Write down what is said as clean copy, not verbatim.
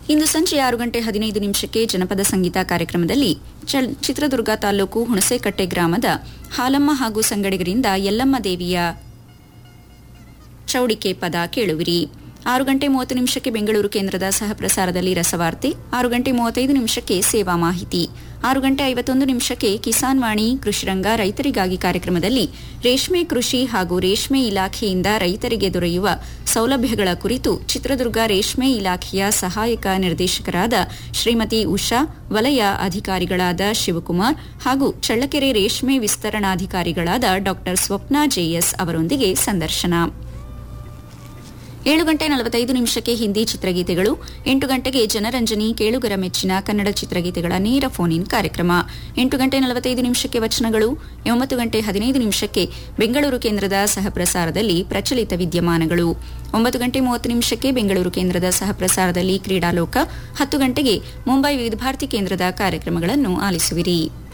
ಇಂದು ಸಂಜೆ 6:15 ಜನಪದ ಸಂಗೀತ ಕಾರ್ಯಕ್ರಮದಲ್ಲಿ ಚಿತ್ರದುರ್ಗ ತಾಲೂಕು ಹುಣಸೇಕಟ್ಟೆ ಗ್ರಾಮದ ಹಾಲಮ್ಮ ಹಾಗೂ ಸಂಗಡಿಗರಿಂದ ಯಲ್ಲಮ್ಮ ದೇವಿಯ ಚೌಡಿಕೆ ಪದ ಕೇಳುವಿರಿ. 6:30 ಬೆಂಗಳೂರು ಕೇಂದ್ರದ ಸಹಪ್ರಸಾರದಲ್ಲಿ ರಸವಾರ್ತೆ, 6:35 ಸೇವಾ ಮಾಹಿತಿ, 6:51 ಕಿಸಾನ್ ವಾಣಿ ಕೃಷಿರಂಗ ರೈತರಿಗಾಗಿ ಕಾರ್ಯಕ್ರಮದಲ್ಲಿ ರೇಷ್ಮೆ ಕೃಷಿ ಹಾಗೂ ರೇಷ್ಮೆ ಇಲಾಖೆಯಿಂದ ರೈತರಿಗೆ ದೊರೆಯುವ ಸೌಲಭ್ಯಗಳ ಕುರಿತು ಚಿತ್ರದುರ್ಗ ರೇಷ್ಮೆ ಇಲಾಖೆಯ ಸಹಾಯಕ ನಿರ್ದೇಶಕರಾದ ಶ್ರೀಮತಿ ಉಷಾ, ವಲಯ ಅಧಿಕಾರಿಗಳಾದ ಶಿವಕುಮಾರ್ ಹಾಗೂ ಚಳ್ಳಕೆರೆ ರೇಷ್ಮೆ ವಿಸ್ತರಣಾಧಿಕಾರಿಗಳಾದ ಡಾ ಸ್ವಪ್ನ ಜೆಎಸ್ ಅವರೊಂದಿಗೆ ಸಂದರ್ಶನ. 7:45 ಹಿಂದಿ ಚಿತ್ರಗೀತೆಗಳು, 8 ಜನರಂಜನಿ ಕೇಳುಗರ ಮೆಚ್ಚಿನ ಕನ್ನಡ ಚಿತ್ರಗೀತೆಗಳ ನೇರ ಫೋನ್ ಇನ್ ಕಾರ್ಯಕ್ರಮ, 8:45 ವಚನಗಳು, 9:15 ಬೆಂಗಳೂರು ಕೇಂದ್ರದ ಸಹಪ್ರಸಾರದಲ್ಲಿ ಪ್ರಚಲಿತ ವಿದ್ಯಮಾನಗಳು, 9:30 ಬೆಂಗಳೂರು ಕೇಂದ್ರದ ಸಹಪ್ರಸಾರದಲ್ಲಿ ಕ್ರೀಡಾಲೋಕ, 10 ಮುಂಬೈ ವಿವಿಧ ಭಾರತಿ ಕೇಂದ್ರದ ಕಾರ್ಯಕ್ರಮಗಳನ್ನು ಆಲಿಸುವಿರಿ.